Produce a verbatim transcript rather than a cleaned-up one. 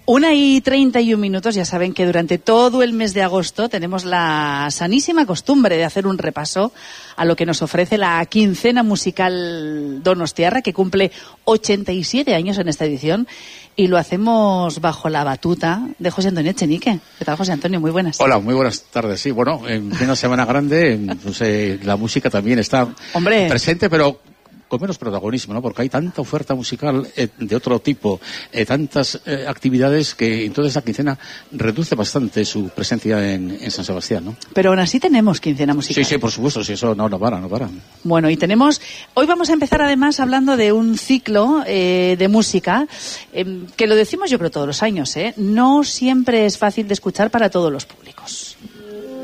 Una y treinta y un minutos, ya saben que durante todo el mes de agosto tenemos la sanísima costumbre de hacer un repaso a lo que nos ofrece la quincena musical Donostiarra, que cumple ochenta y siete años en esta edición, y lo hacemos bajo la batuta de José Antonio Echenique. ¿Qué tal, José Antonio? Muy buenas. Hola, muy buenas tardes. Sí, bueno, en una semana grande, pues, eh, la música también está Hombre. presente, pero con menos protagonismo, ¿no? Porque hay tanta oferta musical eh, de otro tipo, eh, tantas eh, actividades que entonces la quincena reduce bastante su presencia en, en San Sebastián, ¿no? Pero aún así tenemos quincena musical. Sí, sí, por supuesto, sí, eso no, no para, no para. Bueno, y tenemos, hoy vamos a empezar además hablando de un ciclo eh, de música, eh, que lo decimos yo creo todos los años, ¿eh? No siempre es fácil de escuchar para todos los públicos.